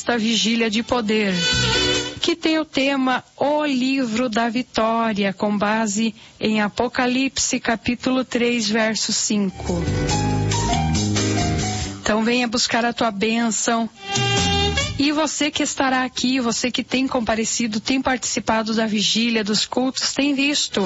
desta vigília de poder, que tem o tema O Livro da Vitória, com base em Apocalipse capítulo 3, verso 5. Então venha buscar a tua bênção. E você que estará aqui, você que tem comparecido, tem participado da vigília, dos cultos, tem visto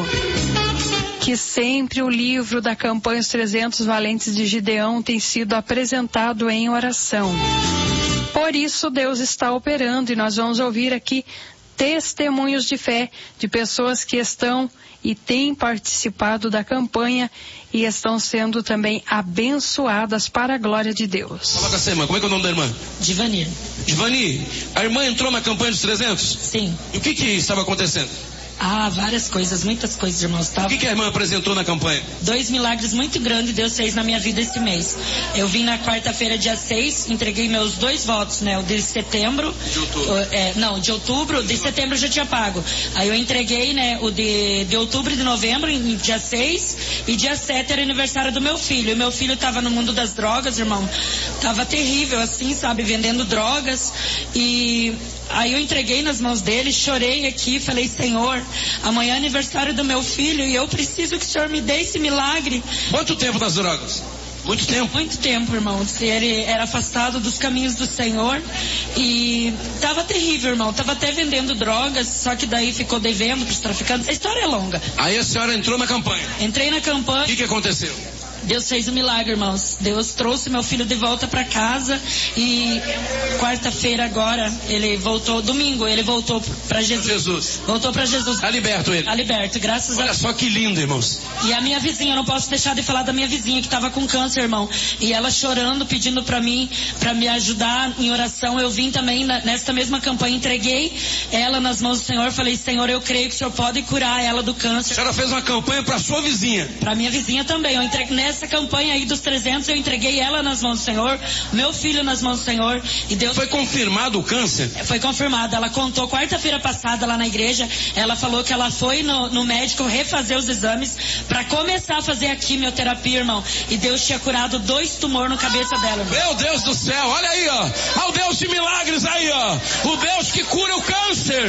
que sempre o livro da campanha Os 300 Valentes de Gideão tem sido apresentado em oração. Por isso Deus está operando e nós vamos ouvir aqui testemunhos de fé de pessoas que estão e têm participado da campanha e estão sendo também abençoadas para a glória de Deus. Fala com essa irmã, como é que é o nome da irmã? Divani. Divani, a irmã entrou na campanha dos 300? Sim. E o que estava acontecendo? Várias coisas, muitas coisas, irmãos. O que a irmã apresentou na campanha? 2 milagres muito grandes Deus fez na minha vida esse mês. Eu vim na quarta-feira, dia 6, entreguei meus 2 votos, né? O de setembro. De outubro. De outubro, de setembro eu já tinha pago. Aí eu entreguei, né? O de outubro e de novembro, em dia 6. E dia 7 era aniversário do meu filho. E meu filho tava no mundo das drogas, irmão. Tava terrível, assim, sabe? Vendendo drogas. E aí eu entreguei nas mãos dele, chorei aqui, falei, Senhor, amanhã é aniversário do meu filho e eu preciso que o Senhor me dê esse milagre. Quanto tempo das drogas? Muito tempo? Muito tempo, irmão. Ele era afastado dos caminhos do Senhor e tava terrível, irmão. Tava até vendendo drogas, só que daí ficou devendo pros traficantes. A história é longa. Aí a senhora entrou na campanha? Entrei na campanha. O que aconteceu? Deus fez um milagre, irmãos. Deus trouxe meu filho de volta para casa e quarta-feira agora, ele voltou, domingo, ele voltou para Jesus. Voltou para Jesus. Tá liberto ele? Tá liberto, graças a Deus. Olha só que lindo, irmãos. E a minha vizinha, eu não posso deixar de falar da minha vizinha que estava com câncer, irmão. E ela chorando, pedindo para mim, para me ajudar em oração. Eu vim também nesta mesma campanha, entreguei ela nas mãos do Senhor. Falei, Senhor, eu creio que o Senhor pode curar ela do câncer. A senhora fez uma campanha para sua vizinha? Para minha vizinha também. Eu entreguei essa campanha aí dos 300, eu entreguei ela nas mãos do Senhor, meu filho nas mãos do Senhor, e Deus... Foi confirmado o câncer? Foi confirmado. Ela contou quarta-feira passada lá na igreja, ela falou que ela foi no médico refazer os exames para começar a fazer a quimioterapia, irmão, e Deus tinha curado 2 tumores na cabeça dela, irmão. Meu Deus do céu, olha aí, ó, o Deus de milagres aí, ó, o Deus que cura o câncer.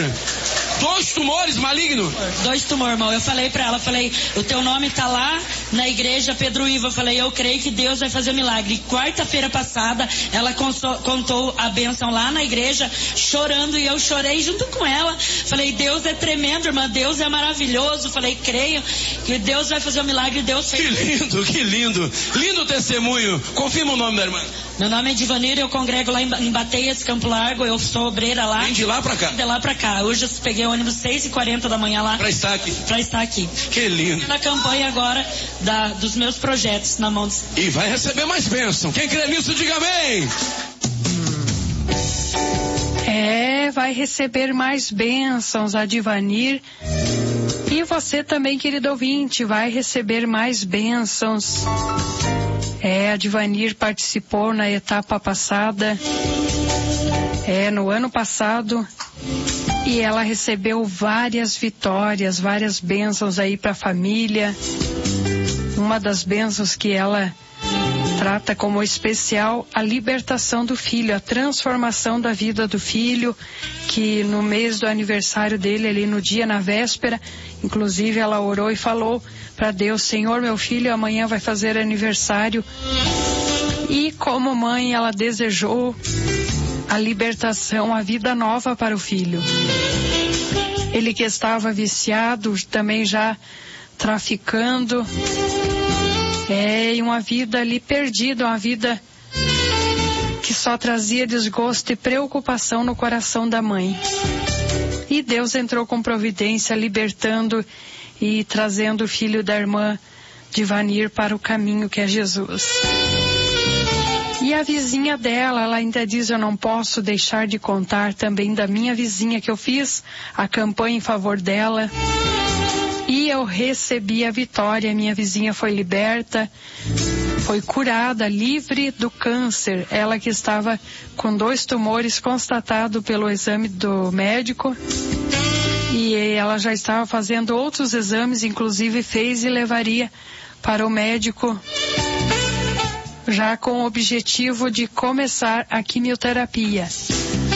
2 tumores malignos? 2 tumores, irmão. Eu falei pra ela, o teu nome tá lá na igreja Pedro Ivo. Eu falei, eu creio que Deus vai fazer um milagre. E quarta-feira passada, ela contou a bênção lá na igreja, chorando, e eu chorei junto com ela. Falei, Deus é tremendo, irmã, Deus é maravilhoso. Falei, creio que Deus vai fazer um milagre. Deus fez. Que lindo, que lindo. Lindo testemunho. Confirma o nome da irmã. Meu nome é Divanir, eu congrego lá em Bateias, Campo Largo, eu sou obreira lá. Vem de lá pra cá? De lá pra cá. Hoje eu peguei o ônibus 6h40 da manhã lá. Pra estar aqui? Pra estar aqui. Que lindo. Na campanha agora dos meus projetos na mão. E vai receber mais bênção. Quem crê nisso, diga amém. Vai receber mais bênçãos, a Divanir. E você também, querido ouvinte, vai receber mais bênçãos. A Divanir participou na etapa passada, no ano passado, e ela recebeu várias vitórias, várias bênçãos aí para a família. Uma das bênçãos que ela trata como especial, a libertação do filho, a transformação da vida do filho, que no mês do aniversário dele, ali no dia, na véspera, inclusive ela orou e falou para Deus, Senhor, meu filho amanhã vai fazer aniversário. E como mãe, ela desejou a libertação, a vida nova para o filho. Ele que estava viciado, também já traficando, e uma vida ali perdida, uma vida que só trazia desgosto e preocupação no coração da mãe. E Deus entrou com providência, libertando e trazendo o filho da irmã Divanir para o caminho que é Jesus. E a vizinha dela, ela ainda diz, eu não posso deixar de contar também da minha vizinha, que eu fiz a campanha em favor dela. E eu recebi a vitória, minha vizinha foi liberta, foi curada, livre do câncer. Ela que estava com 2 tumores constatados pelo exame do médico. E ela já estava fazendo outros exames, inclusive fez e levaria para o médico, já com o objetivo de começar a quimioterapia.